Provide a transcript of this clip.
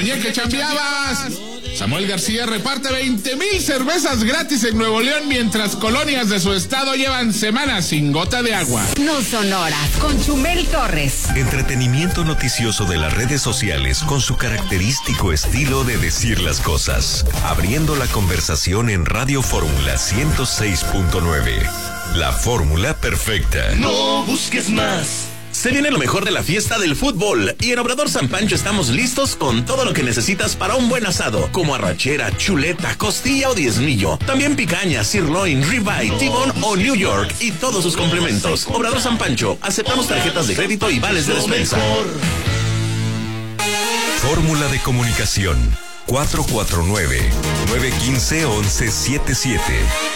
compañía que chambeabas. Samuel García reparte 20,000 cervezas gratis en Nuevo León mientras colonias de su estado llevan semanas sin gota de agua. No son horas con Chumel Torres. Entretenimiento noticioso de las redes sociales con su característico estilo de decir las cosas. Abriendo la conversación en Radio Fórmula 106.9. La fórmula perfecta. No busques más. Se viene lo mejor de la fiesta del fútbol y en Obrador San Pancho estamos listos con todo lo que necesitas para un buen asado, como arrachera, chuleta, costilla o diezmillo. También picaña, sirloin, ribeye, tibón o New York y todos sus complementos. Obrador San Pancho, aceptamos tarjetas de crédito y vales de despensa. Fórmula de comunicación 449-915-1177.